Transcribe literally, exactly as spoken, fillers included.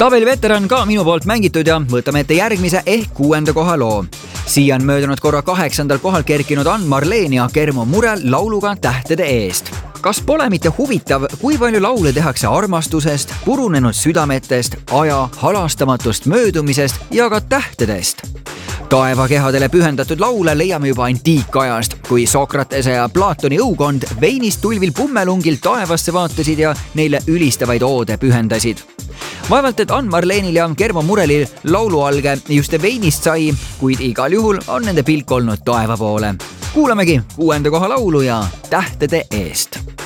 tabeliveteran ka minu poolt mängitud ja võtame ette järgmise ehk kuuenda koha loo. Siia on möödunud korra kaheksandal kohal kerkinud Ann-Marleen ja Germo Murel lauluga Tähtede eest. Kas pole mitte huvitav, kui palju laule tehakse armastusest, purunenud südametest, aja halastamatust möödumisest ja ka tähtedest? Taevakehadele pühendatud laule leiame juba antiikajast, kui Sokratese ja Platoni õukond veinist tulvil pummelungil taevasse vaatasid ja neile ülistavaid oode pühendasid. Vaevalt, et Ann-Marleenil ja Germo Murelil laulualge just veinist sai, kuid igal juhul on nende pilk olnud taeva poole. Kuulamegi kuuenda koha laulu ja Tähtede eest.